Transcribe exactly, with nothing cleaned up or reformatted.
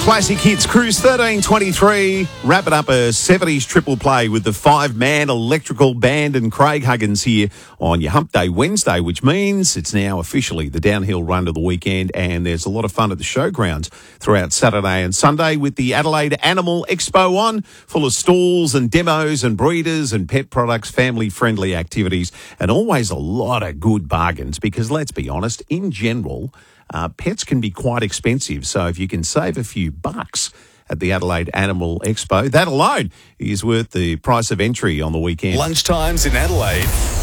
Classic Hits Cruise thirteen twenty-three, wrapping up a seventies triple play with the five-man electrical band and Craig Huggins here on your Hump Day Wednesday, which means it's now officially the downhill run of the weekend, and there's a lot of fun at the showgrounds throughout Saturday and Sunday with the Adelaide Animal Expo on, full of stalls and demos and breeders and pet products, family-friendly activities, and always a lot of good bargains because, let's be honest, in general, Uh, pets can be quite expensive, so if you can save a few bucks at the Adelaide Animal Expo, that alone is worth the price of entry on the weekend. Lunchtimes in Adelaide.